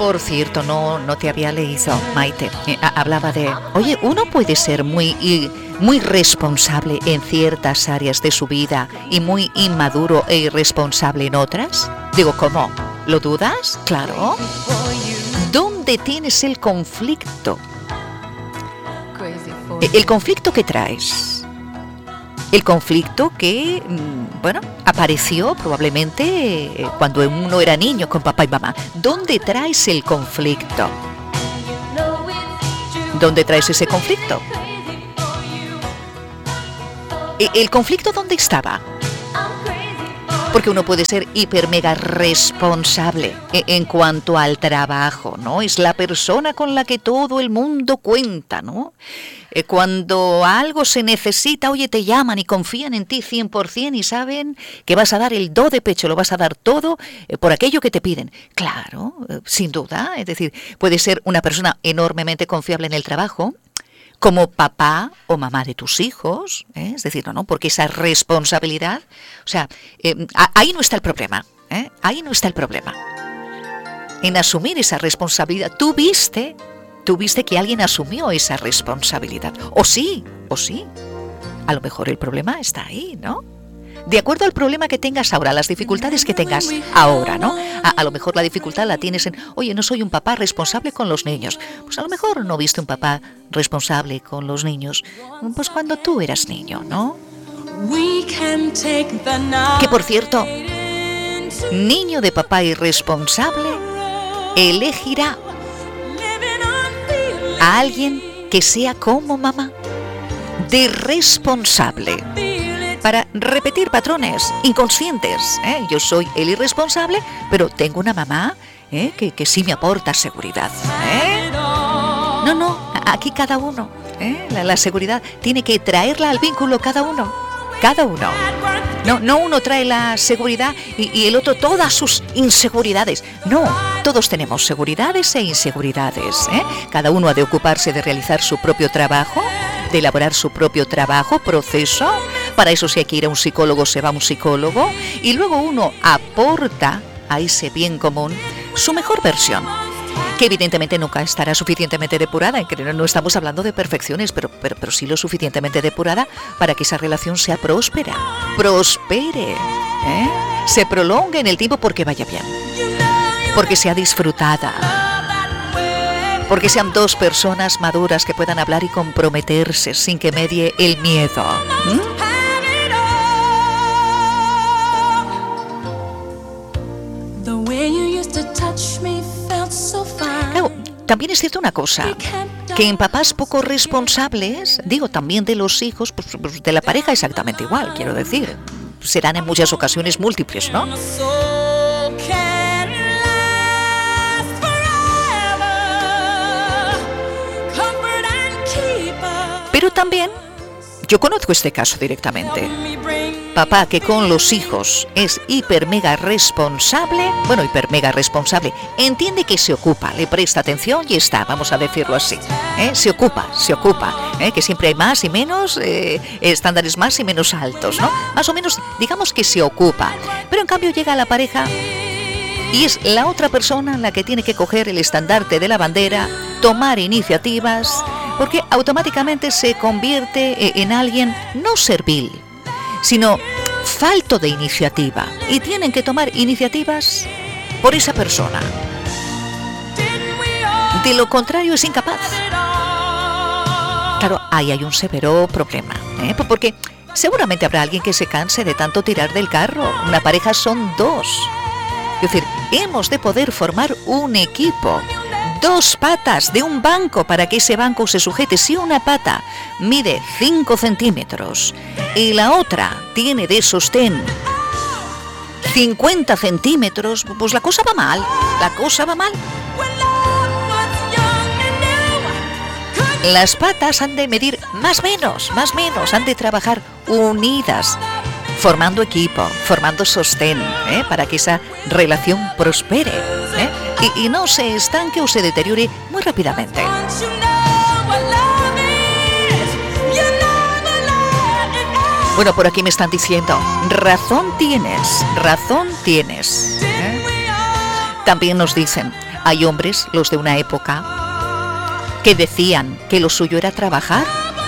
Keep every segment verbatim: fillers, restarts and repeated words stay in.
Por cierto, no, no te había leído, Maite. Eh, hablaba de, oye, uno puede ser muy, y, muy responsable en ciertas áreas de su vida y muy inmaduro e irresponsable en otras. Digo, ¿cómo? ¿Lo dudas? Claro. ¿Dónde tienes el conflicto? El conflicto que traes. El conflicto que, bueno, apareció probablemente cuando uno era niño con papá y mamá. ¿Dónde traes el conflicto? ¿Dónde traes ese conflicto? ¿El conflicto dónde estaba? Porque uno puede ser hiper mega responsable en cuanto al trabajo, ¿no? Es la persona con la que todo el mundo cuenta, ¿no? Cuando algo se necesita, oye, te llaman y confían en ti cien por ciento y saben que vas a dar el do de pecho, lo vas a dar todo por aquello que te piden. Claro, sin duda, es decir, puede ser una persona enormemente confiable en el trabajo, como papá o mamá de tus hijos, ¿eh? Es decir, no, no, porque esa responsabilidad, o sea, eh, ahí no está el problema, ¿eh? Ahí no está el problema. En asumir esa responsabilidad, tú viste, tú viste que alguien asumió esa responsabilidad, o sí, o sí, a lo mejor el problema está ahí, ¿no? De acuerdo al problema que tengas ahora, las dificultades que tengas ahora, ¿no? A, a lo mejor la dificultad la tienes en, oye, no soy un papá responsable con los niños. Pues a lo mejor no viste un papá responsable con los niños, pues cuando tú eras niño, ¿no? Que por cierto, niño de papá irresponsable elegirá a alguien que sea como mamá, de responsable, para repetir patrones inconscientes, ¿eh? Yo soy el irresponsable, pero tengo una mamá ¿eh? que, que sí me aporta seguridad, ¿eh? No, no, aquí cada uno, ¿eh? la, la seguridad tiene que traerla al vínculo cada uno, cada uno. No, no uno trae la seguridad y, y el otro todas sus inseguridades. No, todos tenemos seguridades e inseguridades, ¿eh? Cada uno ha de ocuparse de realizar su propio trabajo, de elaborar su propio trabajo, proceso. Para eso, si hay que ir a un psicólogo, se va a un psicólogo. Y luego uno aporta a ese bien común su mejor versión, que evidentemente nunca estará suficientemente depurada, que no estamos hablando de perfecciones, pero, pero, pero sí lo suficientemente depurada para que esa relación sea próspera, prospere, ¿eh? Se prolongue en el tiempo porque vaya bien, porque sea disfrutada, porque sean dos personas maduras que puedan hablar y comprometerse sin que medie el miedo. ¿Mm? Claro, también es cierto una cosa, que en papás poco responsables, digo también de los hijos, pues, pues de la pareja exactamente igual, quiero decir, serán en muchas ocasiones múltiples, ¿no? Pero también, yo conozco este caso directamente. Papá que con los hijos es hiper mega responsable, bueno, hiper mega responsable, entiende que se ocupa, le presta atención y está, vamos a decirlo así, ¿eh? Se ocupa, se ocupa, ¿eh? Que siempre hay más y menos, eh, estándares más y menos altos, ¿no? Más o menos, digamos que se ocupa, pero en cambio llega la pareja y es la otra persona la que tiene que coger el estandarte de la bandera, tomar iniciativas, porque automáticamente se convierte en alguien no servil, sino falto de iniciativa, y tienen que tomar iniciativas por esa persona. De lo contrario es incapaz. Claro, ahí hay un severo problema, ¿eh? Porque seguramente habrá alguien que se canse de tanto tirar del carro. Una pareja son dos. Es decir, hemos de poder formar un equipo. Dos patas de un banco para que ese banco se sujete. Si una pata mide cinco centímetros y la otra tiene de sostén cincuenta centímetros, pues la cosa va mal, la cosa va mal. Las patas han de medir más menos, más menos, han de trabajar unidas, formando equipo, formando sostén, ¿eh? Para que esa relación prospere, ¿eh? y, y no se estanque o se deteriore muy rápidamente. Bueno, por aquí me están diciendo, razón tienes, razón tienes, ¿eh? También nos dicen, hay hombres, los de una época, que decían que lo suyo era trabajar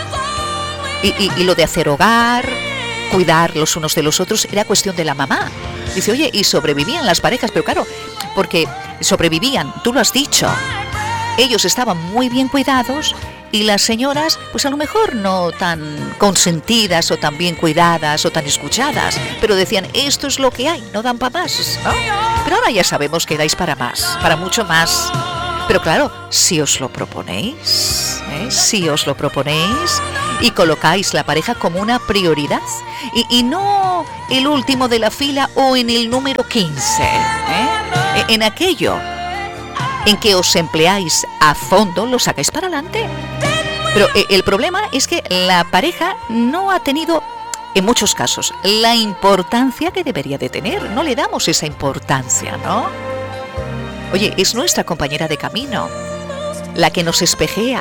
y, y, y lo de hacer hogar, cuidar los unos de los otros, era cuestión de la mamá. Dice, oye, y sobrevivían las parejas, pero claro, porque sobrevivían, tú lo has dicho, ellos estaban muy bien cuidados y las señoras, pues a lo mejor no tan consentidas o tan bien cuidadas o tan escuchadas, pero decían, esto es lo que hay, no dan para más, ¿no? Pero ahora ya sabemos que dais para más, para mucho más. Pero claro, si os lo proponéis, ¿eh? si os lo proponéis y colocáis la pareja como una prioridad y, y no el último de la fila o en el número quince, ¿eh? en aquello en que os empleáis a fondo, lo sacáis para adelante. Pero eh, el problema es que la pareja no ha tenido, en muchos casos, la importancia que debería de tener. No le damos esa importancia, ¿no? Oye, es nuestra compañera de camino, la que nos espejea.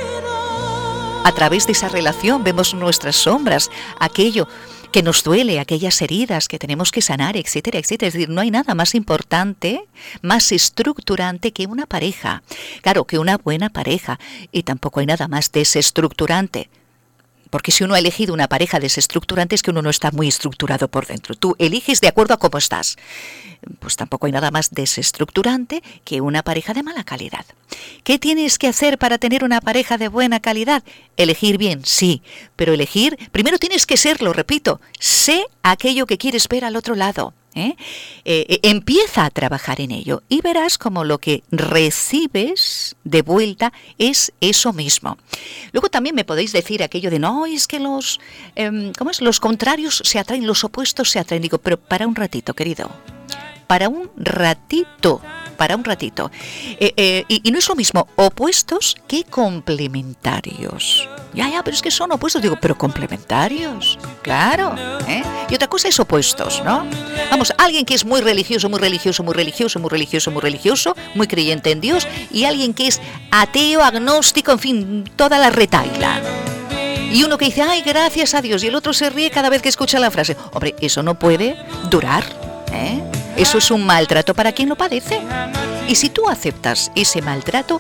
A través de esa relación vemos nuestras sombras, aquello que nos duele, aquellas heridas que tenemos que sanar, etcétera, etcétera. Es decir, no hay nada más importante, más estructurante que una pareja. Claro, que una buena pareja. Y tampoco hay nada más desestructurante. Porque si uno ha elegido una pareja desestructurante es que uno no está muy estructurado por dentro. Tú eliges de acuerdo a cómo estás. Pues tampoco hay nada más desestructurante que una pareja de mala calidad. ¿Qué tienes que hacer para tener una pareja de buena calidad? Elegir bien, sí, pero elegir, primero tienes que serlo, repito, sé aquello que quieres ver al otro lado. ¿Eh? Eh, empieza a trabajar en ello y verás como lo que recibes de vuelta es eso mismo. Luego también me podéis decir aquello de no, es que los, eh, ¿cómo es? Los contrarios se atraen, los opuestos se atraen. Digo, pero para un ratito, querido, para un ratito, para un ratito. Eh, eh, y, y no es lo mismo opuestos que complementarios. Ya, ya, pero es que son opuestos. Digo, pero complementarios, claro. ¿eh? Y otra cosa es opuestos, ¿no? Vamos, alguien que es muy religioso, muy religioso, muy religioso, muy religioso, muy religioso, muy creyente en Dios, y alguien que es ateo, agnóstico, en fin, toda la retaila. Y uno que dice, ay, gracias a Dios, y el otro se ríe cada vez que escucha la frase. Hombre, eso no puede durar, ¿eh? Eso es un maltrato para quien lo padece. Y si tú aceptas ese maltrato,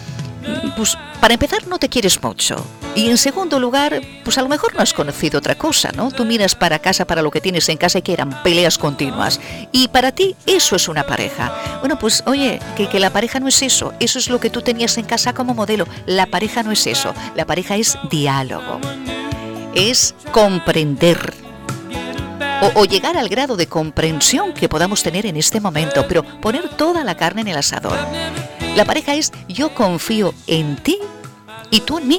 pues para empezar no te quieres mucho. Y en segundo lugar, pues a lo mejor no has conocido otra cosa, ¿no? Tú miras para casa, para lo que tienes en casa y que eran peleas continuas. Y para ti eso es una pareja. Bueno, pues oye, que, que la pareja no es eso. Eso es lo que tú tenías en casa como modelo. La pareja no es eso. La pareja es diálogo. Es comprender. O, o llegar al grado de comprensión que podamos tener en este momento, pero poner toda la carne en el asador. La pareja es yo confío en ti y tú en mí.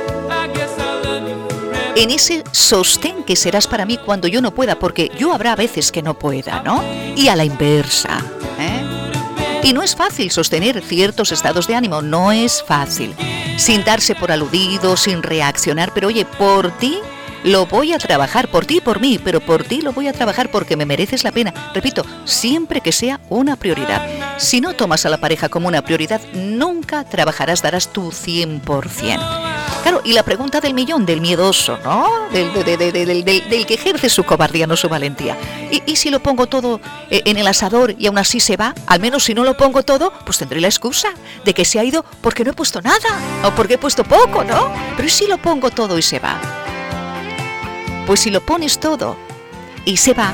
En ese sostén que serás para mí cuando yo no pueda, porque yo habrá veces que no pueda, ¿no? Y a la inversa, ¿eh? Y no es fácil sostener ciertos estados de ánimo, no es fácil. Sin darse por aludido, sin reaccionar, pero oye, por ti lo voy a trabajar, por ti y por mí, pero por ti lo voy a trabajar porque me mereces la pena. Repito, siempre que sea una prioridad. Si no tomas a la pareja como una prioridad, nunca trabajarás, darás tu cien por ciento. Claro, y la pregunta del millón, del miedoso, ¿no? Del, de, de, de, de, del, del, del que ejerce su cobardía, no su valentía. ¿Y, y si lo pongo todo eh, en el asador y aún así se va? Al menos si no lo pongo todo, pues tendré la excusa de que se ha ido porque no he puesto nada o porque he puesto poco, ¿no? Pero ¿y si lo pongo todo y se va? Pues si lo pones todo y se va,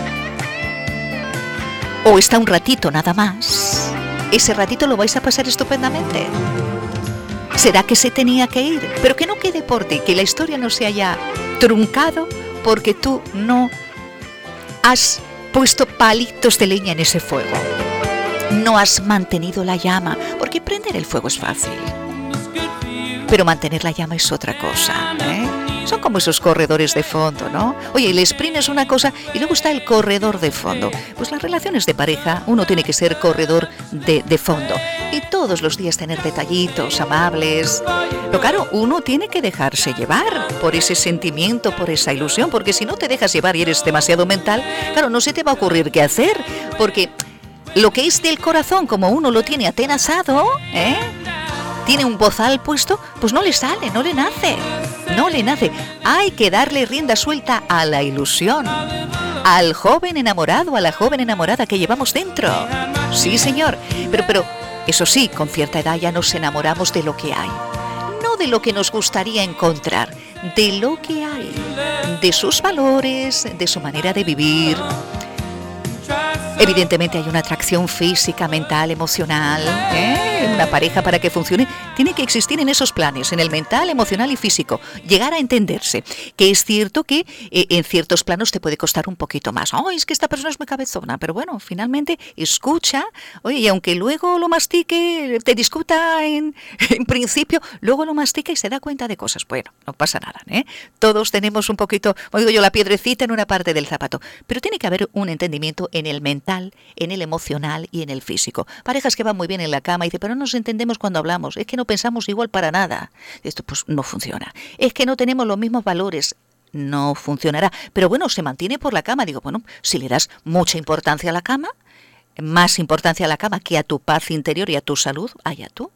o está un ratito nada más, ese ratito lo vais a pasar estupendamente. Será que se tenía que ir, pero que no quede por ti, que la historia no se haya truncado porque tú no has puesto palitos de leña en ese fuego. No has mantenido la llama, porque prender el fuego es fácil, pero mantener la llama es otra cosa, ¿eh? Son como esos corredores de fondo, ¿no? Oye, el sprint es una cosa y luego está el corredor de fondo. Pues las relaciones de pareja, uno tiene que ser corredor de, de fondo. Y todos los días tener detallitos amables. Pero claro, uno tiene que dejarse llevar por ese sentimiento, por esa ilusión, porque si no te dejas llevar y eres demasiado mental, claro, no se te va a ocurrir qué hacer, porque lo que es del corazón, como uno lo tiene atenazado, ¿eh? Tiene un bozal puesto, pues no le sale, no le nace, no le nace. Hay que darle rienda suelta a la ilusión, al joven enamorado, a la joven enamorada que llevamos dentro. Sí, señor, pero, pero Eso sí, con cierta edad ya nos enamoramos de lo que hay. No de lo que nos gustaría encontrar, de lo que hay, de sus valores, de su manera de vivir. Evidentemente hay una atracción física, mental, emocional, ¿eh? Una pareja, para que funcione, tiene que existir en esos planes, en el mental, emocional y físico. Llegar a entenderse. Que es cierto que eh, en ciertos planos te puede costar un poquito más. Oh, es que esta persona es muy cabezona, pero bueno, finalmente escucha, oye, y aunque luego lo mastique, te discuta en, en principio, luego lo mastica y se da cuenta de cosas. Bueno, no pasa nada, ¿eh? Todos tenemos un poquito, como digo yo, la piedrecita en una parte del zapato. Pero tiene que haber un entendimiento en el mental, en el emocional y en el físico. Parejas que van muy bien en la cama y dicen, pero no nos entendemos cuando hablamos, es que no pensamos igual para nada. Esto pues no funciona. Es que no tenemos los mismos valores. No funcionará. Pero bueno, se mantiene por la cama. Digo, bueno, si le das mucha importancia a la cama, más importancia a la cama que a tu paz interior y a tu salud, allá tú.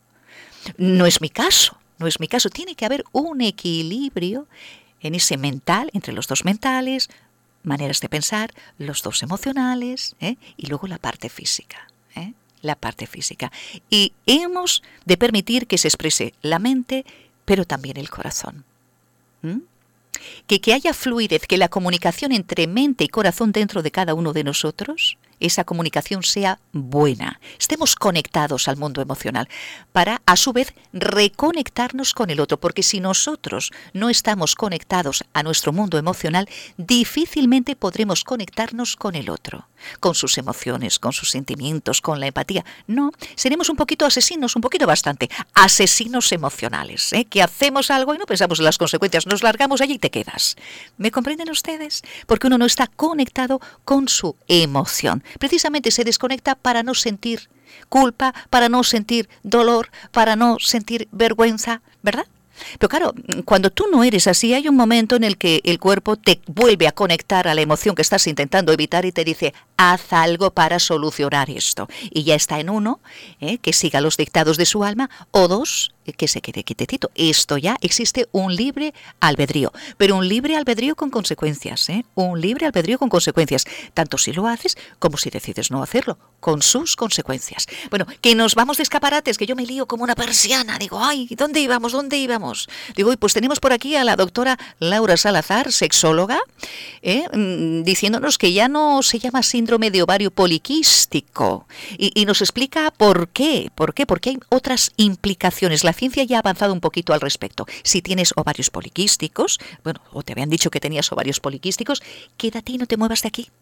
No es mi caso, no es mi caso. Tiene que haber un equilibrio en ese mental, entre los dos mentales, maneras de pensar, los dos emocionales, ¿eh? Y luego la parte física, ¿eh? La parte física. Y hemos de permitir que se exprese la mente, pero también el corazón. ¿Mm? Que, que haya fluidez, que la comunicación entre mente y corazón dentro de cada uno de nosotros, esa comunicación sea buena, estemos conectados al mundo emocional, para a su vez reconectarnos con el otro, porque si nosotros no estamos conectados a nuestro mundo emocional, difícilmente podremos conectarnos con el otro, con sus emociones, con sus sentimientos, con la empatía. No, seremos un poquito asesinos, un poquito bastante, asesinos emocionales, ¿eh? Que hacemos algo y no pensamos en las consecuencias, nos largamos allí y te quedas. ¿Me comprenden ustedes? Porque uno no está conectado con su emoción. Precisamente se desconecta para no sentir culpa, para no sentir dolor, para no sentir vergüenza, ¿verdad? Pero claro, cuando tú no eres así, hay un momento en el que el cuerpo te vuelve a conectar a la emoción que estás intentando evitar y te dice, haz algo para solucionar esto. Y ya está en uno, ¿eh? Que siga los dictados de su alma, o dos, que se quede quietecito. Esto ya existe un libre albedrío, pero un libre albedrío con consecuencias, ¿eh? Un libre albedrío con consecuencias, tanto si lo haces como si decides no hacerlo, con sus consecuencias. Bueno, que nos vamos de escaparates, que yo me lío como una persiana, digo, ay, ¿dónde íbamos? ¿Dónde íbamos? Digo, y pues tenemos por aquí a la doctora Laura Salazar, sexóloga, ¿eh? diciéndonos que ya no se llama síndrome de ovario poliquístico, y, y nos explica por qué, por qué, porque hay otras implicaciones. La ciencia ya ha avanzado un poquito al respecto. Si tienes ovarios poliquísticos, bueno, o te habían dicho que tenías ovarios poliquísticos, quédate y no te muevas de aquí.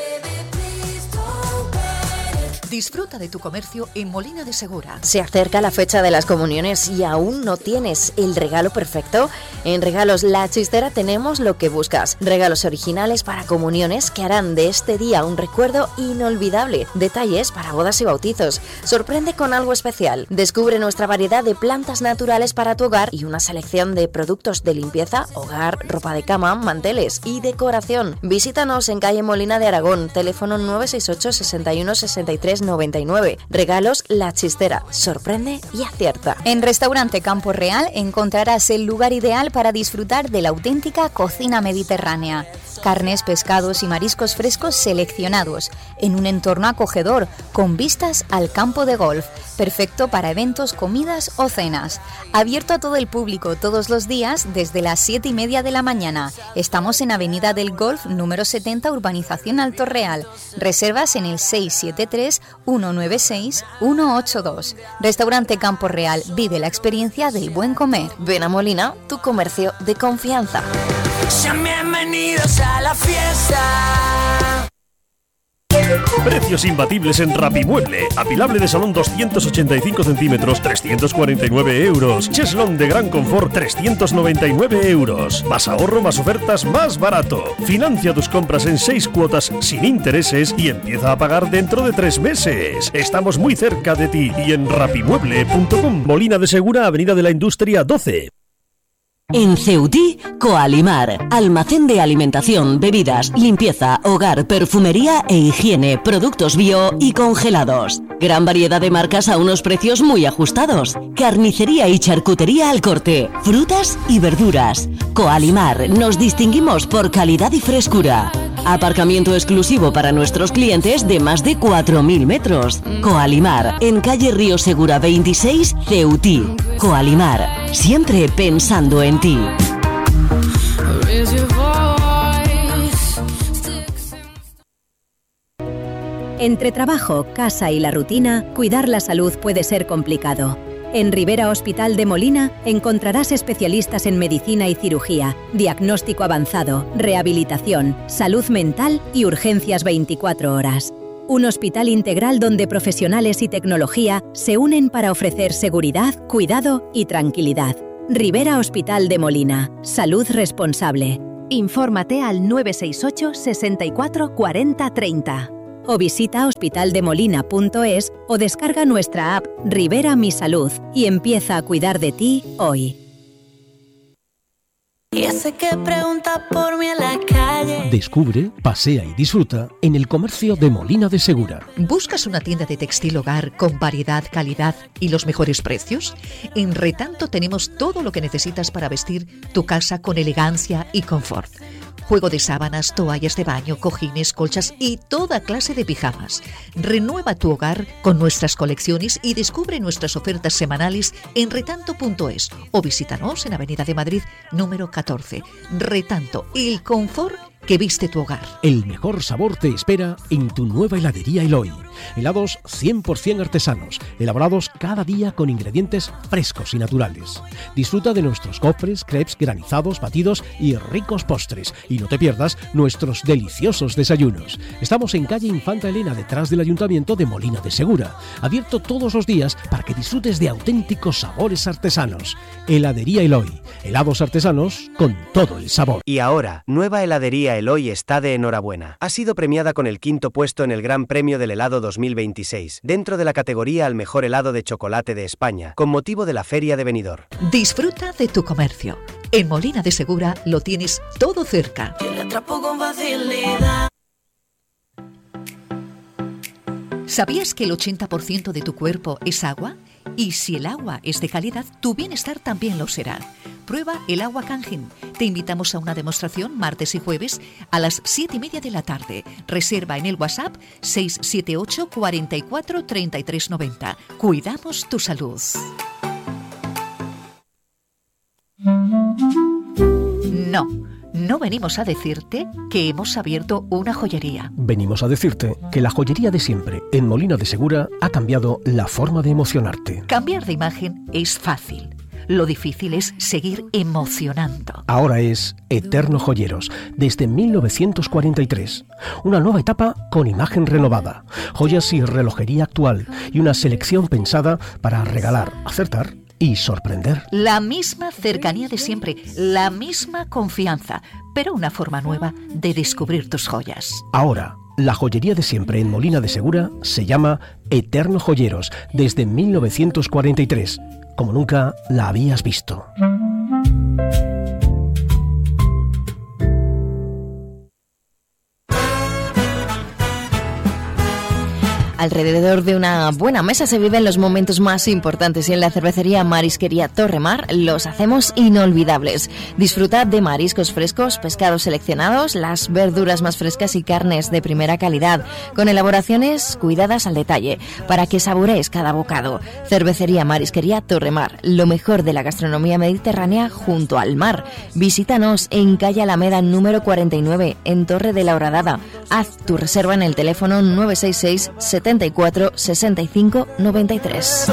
Disfruta de tu comercio en Molina de Segura. ¿Se acerca la fecha de las comuniones y aún no tienes el regalo perfecto? En Regalos La Chistera tenemos lo que buscas. Regalos originales para comuniones que harán de este día un recuerdo inolvidable. Detalles para bodas y bautizos. Sorprende con algo especial. Descubre nuestra variedad de plantas naturales para tu hogar y una selección de productos de limpieza, hogar, ropa de cama, manteles y decoración. Visítanos en calle Molina de Aragón, teléfono nueve seis ocho, sesenta y uno, sesenta y tres noventa y nueve. Regalos La Chistera. Sorprende y acierta. En Restaurante Campo Real encontrarás el lugar ideal para disfrutar de la auténtica cocina mediterránea. Carnes, pescados y mariscos frescos seleccionados, en un entorno acogedor, con vistas al campo de golf, perfecto para eventos, comidas o cenas. Abierto a todo el público todos los días desde las siete y media de la mañana. Estamos en Avenida del Golf, número setenta, Urbanización Alto Real. Reservas en el seis siete tres, uno nueve seis, uno ocho dos. Restaurante Campo Real, vive la experiencia del buen comer. Ven a Molina, tu comercio de confianza. Sean bienvenidos a la fiesta. Precios imbatibles en Rapimueble. Apilable de salón doscientos ochenta y cinco centímetros, trescientos cuarenta y nueve euros. Cheslón de gran confort, trescientos noventa y nueve euros. Más ahorro, más ofertas, más barato. Financia tus compras en seis cuotas sin intereses y empieza a pagar dentro de tres meses. Estamos muy cerca de ti y en rapimueble punto com. Molina de Segura, Avenida de la Industria doce. En Ceutí, Coalimar, almacén de alimentación, bebidas, limpieza, hogar, perfumería e higiene, productos bio y congelados. Gran variedad de marcas a unos precios muy ajustados. Carnicería y charcutería al corte, frutas y verduras. Coalimar, nos distinguimos por calidad y frescura. Aparcamiento exclusivo para nuestros clientes de más de cuatro mil metros. Coalimar, en calle Río Segura veintiséis, Ceutí. Coalimar, siempre pensando en ti. Entre trabajo, casa y la rutina, cuidar la salud puede ser complicado. En Rivera Hospital de Molina encontrarás especialistas en medicina y cirugía, diagnóstico avanzado, rehabilitación, salud mental y urgencias veinticuatro horas. Un hospital integral donde profesionales y tecnología se unen para ofrecer seguridad, cuidado y tranquilidad. Rivera Hospital de Molina. Salud responsable. Infórmate al nueve seis ocho, sesenta y cuatro, cuarenta, treinta. O visita hospitaldemolina punto es o descarga nuestra app Rivera Mi Salud y empieza a cuidar de ti hoy. Y ese que pregunta por mí en la calle. Descubre, pasea y disfruta en el comercio de Molina de Segura. ¿Buscas una tienda de textil hogar con variedad, calidad y los mejores precios? En Retanto tenemos todo lo que necesitas para vestir tu casa con elegancia y confort. Juego de sábanas, toallas de baño, cojines, colchas y toda clase de pijamas. Renueva tu hogar con nuestras colecciones y descubre nuestras ofertas semanales en retanto punto es o visítanos en Avenida de Madrid número catorce. Retanto, el confort que viste tu hogar. El mejor sabor te espera en tu nueva heladería Eloy. Helados cien por ciento artesanos, elaborados cada día con ingredientes frescos y naturales. Disfruta de nuestros cofres, crepes, granizados, batidos y ricos postres. Y no te pierdas nuestros deliciosos desayunos. Estamos en calle Infanta Elena, detrás del Ayuntamiento de Molina de Segura. Abierto todos los días para que disfrutes de auténticos sabores artesanos. Heladería Eloy. Helados artesanos con todo el sabor. Y ahora, nueva heladería Eloy está de enhorabuena. Ha sido premiada con el quinto puesto en el Gran Premio del Helado dos mil veintiséis, dentro de la categoría al mejor helado de chocolate de España, con motivo de la Feria de Benidorm. Disfruta de tu comercio. En Molina de Segura lo tienes todo cerca. Yo le atrapo con facilidad. ¿Sabías que el ochenta por ciento de tu cuerpo es agua? Y si el agua es de calidad, tu bienestar también lo será. Prueba el agua Kangen. Te invitamos a una demostración martes y jueves a las siete y media de la tarde. Reserva en el WhatsApp seis siete ocho, cuarenta y cuatro, treinta y tres noventa. Cuidamos tu salud. No, no venimos a decirte que hemos abierto una joyería. Venimos a decirte que la joyería de siempre en Molina de Segura ha cambiado la forma de emocionarte. Cambiar de imagen es fácil. Lo difícil es seguir emocionando. Ahora es Eterno Joyeros, desde mil novecientos cuarenta y tres. Una nueva etapa con imagen renovada, joyas y relojería actual y una selección pensada para regalar, acertar y sorprender. La misma cercanía de siempre, la misma confianza, pero una forma nueva de descubrir tus joyas. Ahora, la joyería de siempre en Molina de Segura se llama Eterno Joyeros, desde mil novecientos cuarenta y tres. Como nunca la habías visto. Alrededor de una buena mesa se viven los momentos más importantes y en la cervecería Marisquería Torremar los hacemos inolvidables. Disfrutad de mariscos frescos, pescados seleccionados, las verduras más frescas y carnes de primera calidad, con elaboraciones cuidadas al detalle, para que saborees cada bocado. Cervecería Marisquería Torremar, lo mejor de la gastronomía mediterránea junto al mar. Visítanos en calle Alameda número cuarenta y nueve, en Torre de la Horadada. Haz tu reserva en el teléfono nueve seis seis, setenta y cuatro, sesenta y cinco, noventa y tres.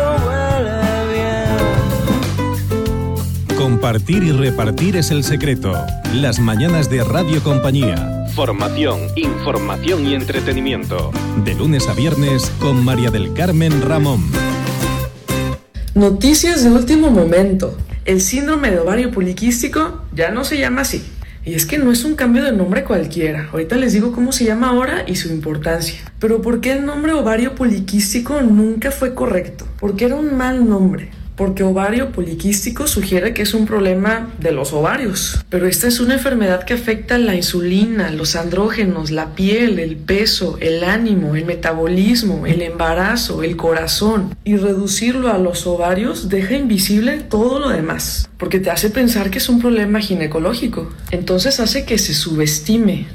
Compartir y repartir es el secreto. Las mañanas de Radio Compañía. Formación, información y entretenimiento. De lunes a viernes con María del Carmen Ramón. Noticias de último momento. El síndrome de ovario poliquístico ya no se llama así. Y es que no es un cambio de nombre cualquiera. Ahorita les digo cómo se llama ahora y su importancia. Pero ¿por qué el nombre ovario poliquístico nunca fue correcto? Porque era un mal nombre. Porque ovario poliquístico sugiere que es un problema de los ovarios. Pero esta es una enfermedad que afecta la insulina, los andrógenos, la piel, el peso, el ánimo, el metabolismo, el embarazo, el corazón. Y reducirlo a los ovarios deja invisible todo lo demás. Porque te hace pensar que es un problema ginecológico. Entonces hace que se subestime.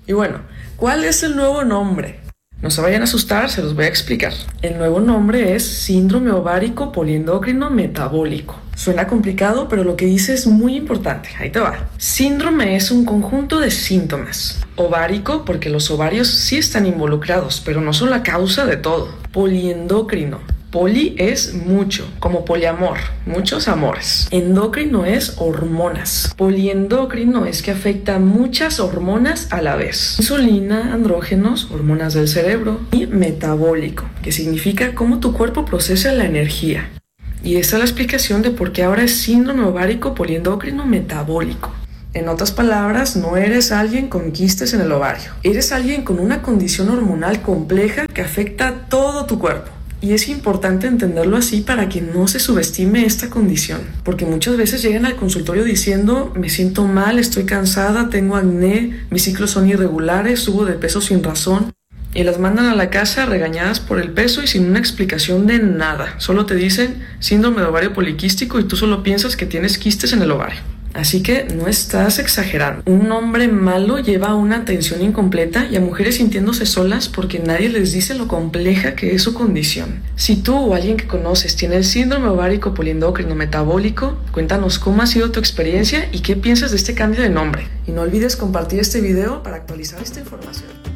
Y bueno, ¿cuál es el nuevo nombre? No se vayan a asustar, se los voy a explicar. El nuevo nombre es síndrome ovárico poliendocrino metabólico. Suena complicado, pero lo que dice es muy importante. Ahí te va. Síndrome es un conjunto de síntomas. Ovárico, porque los ovarios sí están involucrados, pero no son la causa de todo. Poliendocrino. Poli es mucho, como poliamor, muchos amores. Endocrino es hormonas. Poliendocrino es que afecta muchas hormonas a la vez. Insulina, andrógenos, hormonas del cerebro. Y metabólico, que significa cómo tu cuerpo procesa la energía. Y esa es la explicación de por qué ahora es síndrome ovárico poliendocrino metabólico. En otras palabras, no eres alguien con quistes en el ovario. Eres alguien con una condición hormonal compleja que afecta a todo tu cuerpo. Y es importante entenderlo así para que no se subestime esta condición, porque muchas veces llegan al consultorio diciendo me siento mal, estoy cansada, tengo acné, mis ciclos son irregulares, subo de peso sin razón, y las mandan a la casa regañadas por el peso y sin una explicación de nada. Solo te dicen síndrome de ovario poliquístico y tú solo piensas que tienes quistes en el ovario. Así que no estás exagerando. Un hombre malo lleva una atención incompleta y a mujeres sintiéndose solas porque nadie les dice lo compleja que es su condición. Si tú o alguien que conoces tiene el síndrome ovárico poliendocrino metabólico, cuéntanos cómo ha sido tu experiencia y qué piensas de este cambio de nombre. Y no olvides compartir este video para actualizar esta información.